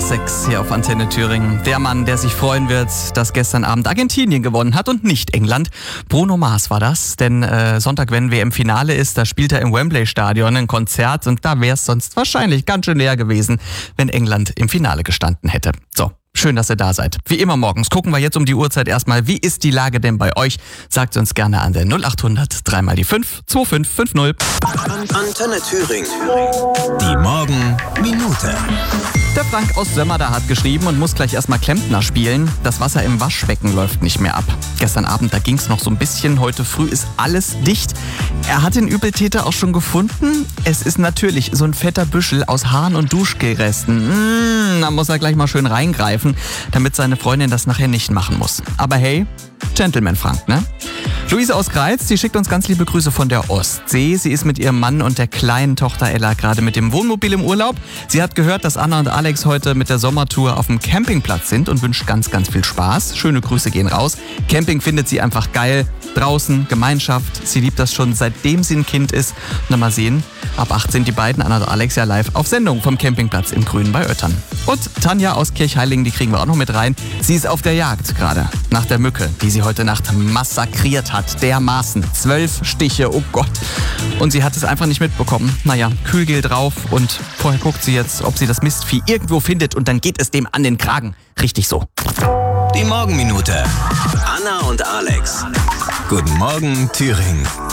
6 hier auf Antenne Thüringen. Der Mann, der sich freuen wird, dass gestern Abend Argentinien gewonnen hat und nicht England. Bruno Mars war das, denn Sonntag, wenn WM-Finale ist, da spielt er im Wembley-Stadion ein Konzert und da wäre es sonst wahrscheinlich ganz schön leer gewesen, wenn England im Finale gestanden hätte. So. Schön, dass ihr da seid. Wie immer morgens gucken wir jetzt um die Uhrzeit erstmal, wie ist die Lage denn bei euch? Sagt uns gerne an der 0800 3 mal die 5 2550. Antenne Thüringen. Die Morgenminute. Der Frank aus Sömmerda hat geschrieben und muss gleich erstmal Klempner spielen. Das Wasser im Waschbecken läuft nicht mehr ab. Gestern Abend, da ging es noch so ein bisschen. Heute früh ist alles dicht. Er hat den Übeltäter auch schon gefunden. Es ist natürlich so ein fetter Büschel aus Haaren und Duschgelresten. Da muss er gleich mal schön reingreifen, damit seine Freundin das nachher nicht machen muss. Aber hey, Gentleman Frank, ne? Luise aus Greiz, die schickt uns ganz liebe Grüße von der Ostsee. Sie ist mit ihrem Mann und der kleinen Tochter Ella gerade mit dem Wohnmobil im Urlaub. Sie hat gehört, dass Anna und Alex heute mit der Sommertour auf dem Campingplatz sind und wünscht ganz, ganz viel Spaß. Schöne Grüße gehen raus. Camping findet sie einfach geil. Draußen, Gemeinschaft. Sie liebt das schon, seitdem sie ein Kind ist. Na, mal sehen. Ab 8 sind die beiden, Anna und Alex, ja live auf Sendung vom Campingplatz im Grünen bei Oettern. Und Tanja aus Kirchheilingen, die kriegen wir auch noch mit rein. Sie ist auf der Jagd gerade nach der Mücke, die sie heute Nacht massakriert hat. Dermaßen. 12 Stiche, oh Gott. Und sie hat es einfach nicht mitbekommen. Naja, Kühlgel drauf und vorher guckt sie jetzt, ob sie das Mistvieh irgendwo findet und dann geht es dem an den Kragen. Richtig so. Die Morgenminute. Anna und Alex. Guten Morgen, Thüringen.